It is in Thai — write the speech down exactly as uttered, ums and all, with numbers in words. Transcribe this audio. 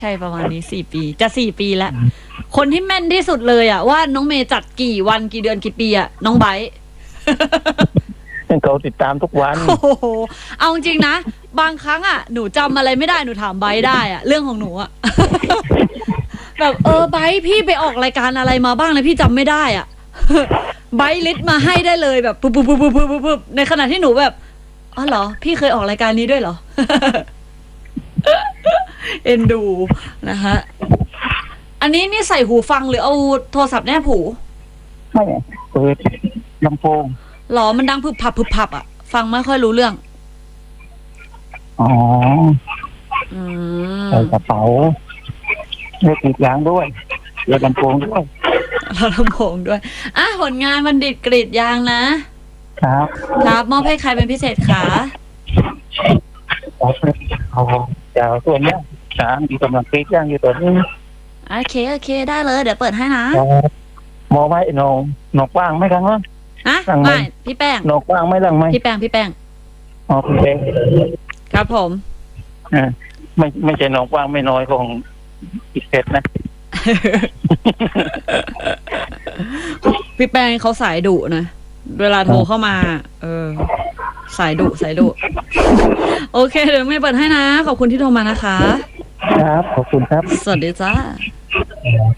ใช่ประมาณนี้สี่ปีจะสี่ปีแล้วคนที่แม่นที่สุดเลยอ่ะว่าน้องเมย์จัดกี่วันกี่เดือนกี่ปีอ่ะน้องไบร์ทเขาติดตามทุกวันโอ้โหเอาจริงนะบางครั้งอ่ะหนูจำอะไรไม่ได้หนูถามไบร์ทได้อ่ะเรื่องของหนูอ่ะ แบบเออไบร์ทพี่ไปออกรายการอะไรมาบ้างนะพี่จำไม่ได้อ่ะ ไบร์ทลิสต์มาให้ได้เลยแบบปุ๊บปุ๊บปุ๊บปุ๊บปุ๊บปุ๊บในขณะที่หนูแบบอ๋อเหรอพี่เคยออกรายการนี้ด้วยเหรอ เอ็นดูนะคะอันนี้นี่ใส่หูฟังหรือเอาโทรศัพท์แนบหูไม่เปิดลำโพงหรอมันดังพึบพับพึบพับอ่ะฟังไม่ค่อยรู้เรื่องอ๋ออืมใส่กระเป๋าเลือกติดยางด้วยเลือกลำโพงด้วยแล้วลำโพงด้วยอ่ะผลงานบัณฑิตกรีดยางนะครับครับมอบให้ใครเป็นพิเศษคะเอาจากส่วนเนี้ยช้างที่กำลังกรีดยางอยู่ตัวนี้โอเคโอเคได้เลยเดี๋ยวเปิดให้นะมองไว้หนองหนองกว้างไหมครั้งละฮะไม่พี่แป้งหนองกว้างไหมลังไหมพี่แป้งพี่แป้งอ๋อพี่แป้งครับผมอ่าไม่ไม่ใช่หนองกว้างไม่น้อยของอีกเซตนะพี่แป้งเขาสายดุนะเวลาโทรเข้ามาเออสายดุสายดุโอเคเดี๋ยวไม่เปิดให้นะขอบคุณที่โทรมานะคะครับขอบคุณครับสวัสดีจ้า